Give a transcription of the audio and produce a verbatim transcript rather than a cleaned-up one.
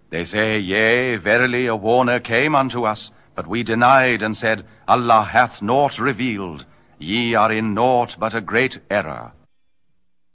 They say, Yea, verily a warner came unto us, but we denied and said, Allah hath naught revealed. Ye are in naught but a great error.